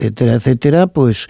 etcétera, etcétera, pues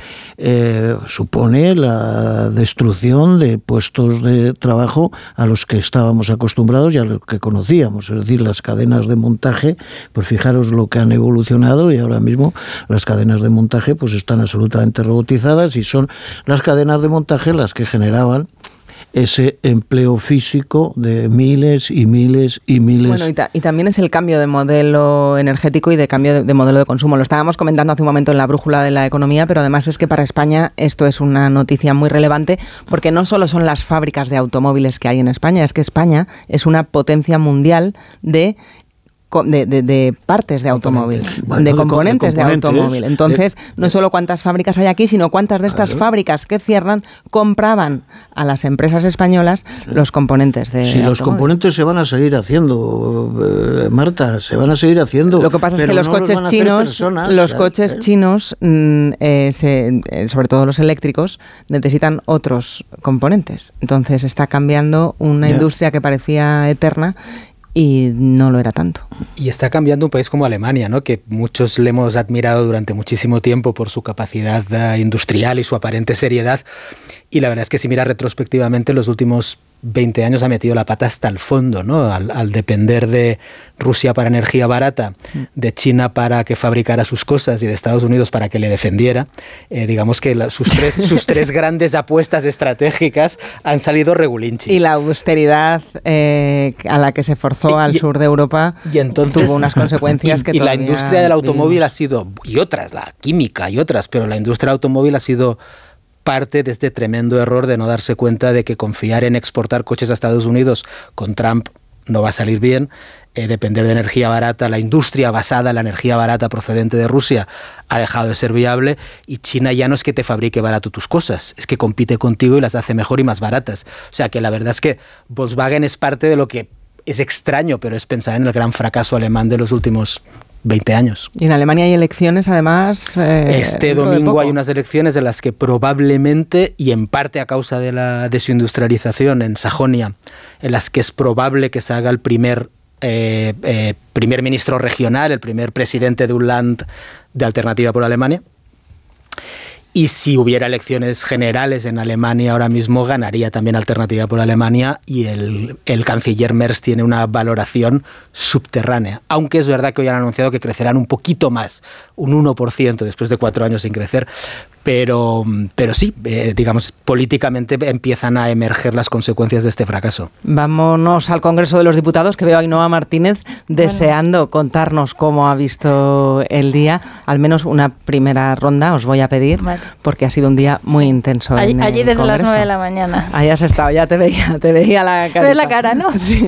supone la destrucción de puestos de trabajo a los que estábamos acostumbrados y a los que conocíamos, es decir, las cadenas de montaje, pues fijaros lo que han evolucionado, y ahora mismo las cadenas de montaje pues están absolutamente robotizadas, y son las cadenas de montaje las que generaban ese empleo físico de miles y miles y miles. Bueno, y también es el cambio de modelo energético y de cambio de modelo de consumo. Lo estábamos comentando hace un momento en la brújula de la economía, pero además es que para España esto es una noticia muy relevante, porque no solo son las fábricas de automóviles que hay en España, es que España es una potencia mundial de partes de automóvil, bueno, de componentes de automóvil. Entonces, no solo cuántas fábricas hay aquí, sino cuántas de estas fábricas que cierran compraban a las empresas españolas los componentes de automóvil. Los componentes se van a seguir haciendo, Marta, se van a seguir haciendo. Lo que pasa es que los coches chinos, sobre todo los eléctricos, necesitan otros componentes. Entonces, está cambiando una industria que parecía eterna y no lo era tanto. Y está cambiando un país como Alemania, ¿no? Que muchos le hemos admirado durante muchísimo tiempo por su capacidad industrial y su aparente seriedad. Y la verdad es que si miras retrospectivamente, los últimos 20 años ha metido la pata hasta el fondo, ¿no? Al depender de Rusia para energía barata, de China para que fabricara sus cosas y de Estados Unidos para que le defendiera, digamos que sus tres grandes apuestas estratégicas han salido regulinchis. Y la austeridad a la que se forzó al sur de Europa y entonces, tuvo unas consecuencias que todavía la industria del automóvil vivimos. ha sido, y otras, la química y otras, pero la industria del automóvil ha sido parte de este tremendo error de no darse cuenta de que confiar en exportar coches a Estados Unidos con Trump no va a salir bien, depender de energía barata, la industria basada en la energía barata procedente de Rusia ha dejado de ser viable, y China ya no es que te fabrique barato tus cosas, es que compite contigo y las hace mejor y más baratas. O sea que la verdad es que Volkswagen es parte de lo que es extraño, pero es pensar en el gran fracaso alemán de los últimos 20 años. Y en Alemania hay elecciones, además. Este domingo hay unas elecciones en las que probablemente, y en parte a causa de la desindustrialización en Sajonia, en las que es probable que se haga el primer ministro regional, el primer presidente de un land de Alternativa por Alemania. Y si hubiera elecciones generales en Alemania ahora mismo, ganaría también Alternativa por Alemania, y el canciller Merz tiene una valoración subterránea. Aunque es verdad que hoy han anunciado que crecerán un poquito más, un 1% después de 4 años sin crecer. Pero sí, digamos, políticamente empiezan a emerger las consecuencias de este fracaso. Vámonos al Congreso de los Diputados, que veo a Ainhoa Martínez deseando contarnos cómo ha visto el día. Al menos una primera ronda os voy a pedir, porque ha sido un día muy intenso. Allí desde las 9 de la mañana. Ahí has estado, ya te veía la cara. ¿Ves la cara, no? Sí.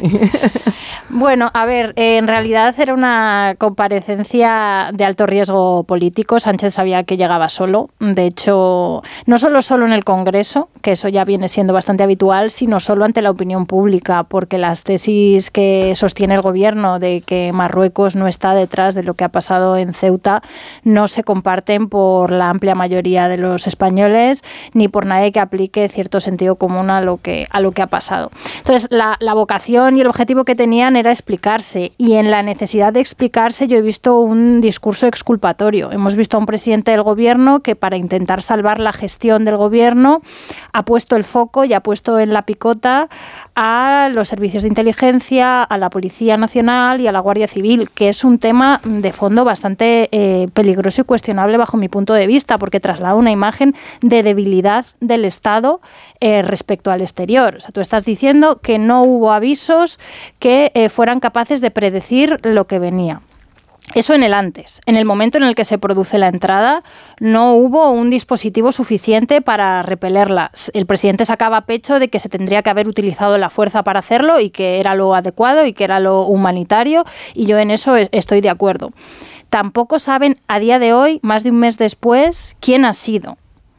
Bueno, a ver, en realidad era una comparecencia de alto riesgo político. Sánchez sabía que llegaba solo. De hecho, no solo en el Congreso, que eso ya viene siendo bastante habitual, sino solo ante la opinión pública, porque las tesis que sostiene el Gobierno de que Marruecos no está detrás de lo que ha pasado en Ceuta no se comparten por la amplia mayoría de los españoles, ni por nadie que aplique cierto sentido común a lo que ha pasado. Entonces, la vocación y el objetivo que tenían era explicarse, y en la necesidad de explicarse yo he visto un discurso exculpatorio. Hemos visto a un presidente del Gobierno que, para intentar salvar la gestión del Gobierno, ha puesto el foco y ha puesto en la picota a los servicios de inteligencia, a la Policía Nacional y a la Guardia Civil, que es un tema de fondo bastante peligroso y cuestionable bajo mi punto de vista, porque traslada una imagen de debilidad del Estado respecto al exterior. O sea, tú estás diciendo que no hubo avisos que fueran capaces de predecir lo que venía. Eso en el antes. En el momento en el que se produce la entrada, no hubo un dispositivo suficiente para repelerla. El presidente sacaba pecho de que se tendría que haber utilizado la fuerza para hacerlo, y que era lo adecuado y que era lo humanitario, y yo en eso estoy de acuerdo. Tampoco saben a día de hoy, más de un mes después, quién ha sido.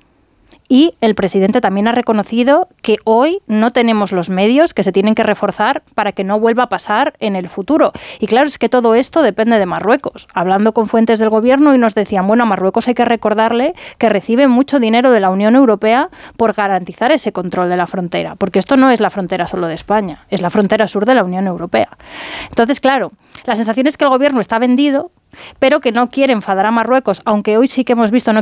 Y el presidente también ha reconocido que hoy no tenemos los medios, que se tienen que reforzar para que no vuelva a pasar en el futuro. Y claro, es que todo esto depende de Marruecos. Hablando con fuentes del Gobierno, y nos decían, bueno, a Marruecos hay que recordarle que recibe mucho dinero de la Unión Europea por garantizar ese control de la frontera, porque esto no es la frontera solo de España, es la frontera sur de la Unión Europea. Entonces, claro, la sensación es que el Gobierno está vendido, pero que no quiere enfadar a Marruecos, aunque hoy sí que hemos visto, no